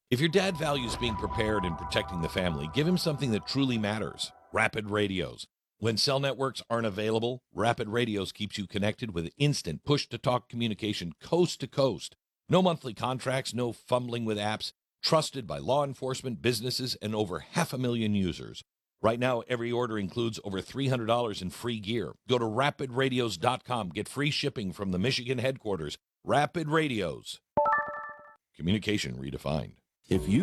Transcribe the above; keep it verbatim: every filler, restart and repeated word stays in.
If your dad values being prepared and protecting the family, give him something that truly matters. Rapid Radios. When cell networks aren't available, Rapid Radios keeps you connected with instant push-to-talk communication coast to coast. No monthly contracts, no fumbling with apps. Trusted by law enforcement, businesses, and over half a million users. Right now, every order includes over three hundred dollars in free gear. Go to rapid radios dot com. Get free shipping from the Michigan headquarters. Rapid Radios. Communication redefined. If you